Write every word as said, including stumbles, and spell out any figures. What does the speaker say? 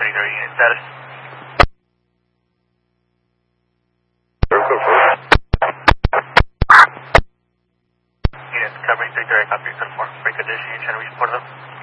thirty-three unit status. Unit covering thirty-three, copy, ten four. Break condition, you trying to reach Porto?